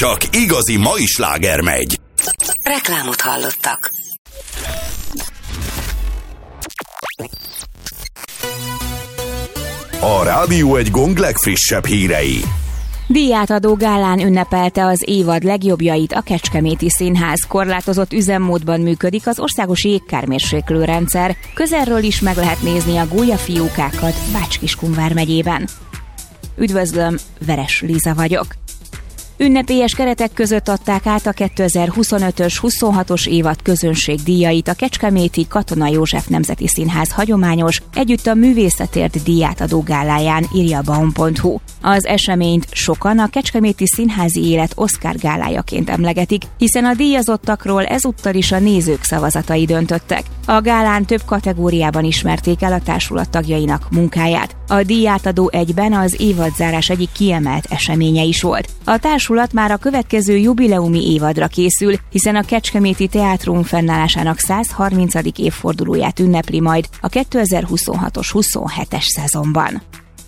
csak igazi mai sláger megy. Reklámot hallottak. A Rádió egy Gong legfrissebb hírei. Díjátadó gálán ünnepelte az évad legjobbjait a Kecskeméti Színház. Korlátozott üzemmódban működik az országos jégkármérséklő rendszer. Közelről is meg lehet nézni a gólyafiókákat Bács-Kiskun vármegyében. Üdvözlöm, Veres Liza vagyok. Ünnepélyes keretek között adták át a 2025-ös 26-os évad közönségdíjait a Kecskeméti Katona József Nemzeti Színház hagyományos, együtt a művészetért díjátadó gáláján, írja a baum.hu. Az eseményt sokan a kecskeméti színházi élet Oscar gálájaként emlegetik, hiszen a díjazottakról ezúttal is a nézők szavazatai döntöttek. A gálán több kategóriában ismerték el a társulat tagjainak munkáját. A díjátadó egyben az évadzárás egyik kiemelt eseménye is volt. A társulat már a következő jubileumi évadra készül, hiszen a Kecskeméti Teátrum fennállásának 130. évfordulóját ünnepli majd a 2026-os 27-es szezonban.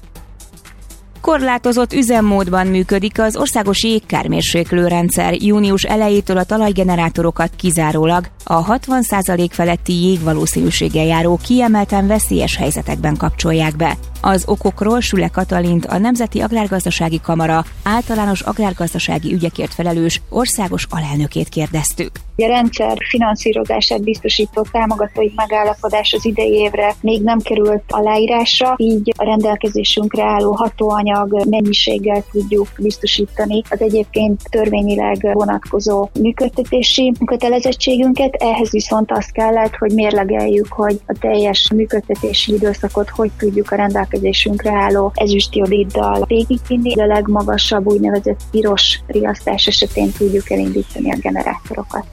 Korlátozott üzemmódban működik az országos jégkármérséklő rendszer. Június elejétől a talajgenerátorokat kizárólag a 60% feletti jégvalószínűséggel járó kiemelten veszélyes helyzetekben kapcsolják be. Az okokról Süle Katalint, a Nemzeti Agrárgazdasági Kamara általános agrárgazdasági ügyekért felelős országos alelnökét kérdeztük. A rendszer finanszírozását biztosító támogatói megállapodás az idei évre még nem került aláírásra, így a rendelkezésünkre álló hatóanyag mennyiséggel tudjuk biztosítani az egyébként törvényileg vonatkozó működtetési kötelezettségünket. Ehhez viszont az kellett, hogy mérlegeljük, hogy a teljes működtetési időszakot hogy tudjuk a rendelkezésünkre álló ezüstjodiddal végigvinni. A legmagasabb úgynevezett piros riasztás esetén tudjuk elindítani a generátorokat.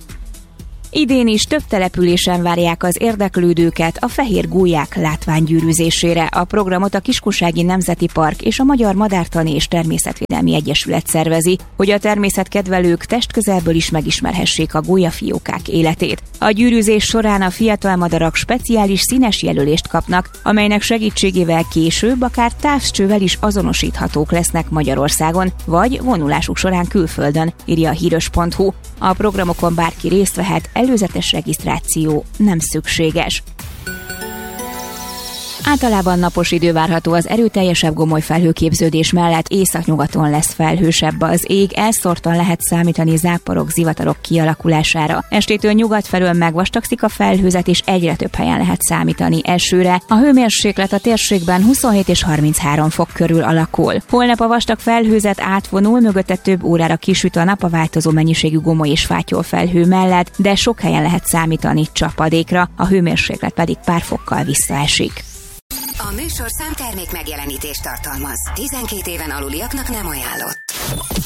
Idén is több településen várják az érdeklődőket a fehér gólyák látványgyűrűzésére. A programot a Kiskunsági Nemzeti Park és a Magyar Madártani és Természetvédelmi Egyesület szervezi, hogy a természetkedvelők testközelből is megismerhessék a gólyafiókák életét. A gyűrűzés során a fiatal madarak speciális színes jelölést kapnak, amelynek segítségével később akár távcsővel is azonosíthatók lesznek Magyarországon, vagy vonulásuk során külföldön, írja a híros.hu. A programokon bárki részt vehet, előzetes regisztráció nem szükséges. Általában napos idő várható, az erőteljesebb gomoly felhőképződés mellett északnyugaton lesz felhősebb az ég, elszórtan lehet számítani záporok, zivatarok kialakulására. Estétől nyugat felől megvastagszik a felhőzet, és egyre több helyen lehet számítani esőre. A hőmérséklet a térségben 27 és 33 fok körül alakul. Holnap a vastag felhőzet átvonul, mögötte több órára kisüt a nap a változó mennyiségű gomoly és fátyol felhő mellett, de sok helyen lehet számítani csapadékra, a hőmérséklet pedig pár fokkal visszaesik. A műsorszám termék megjelenítést tartalmaz. 12 éven aluliaknak nem ajánlott.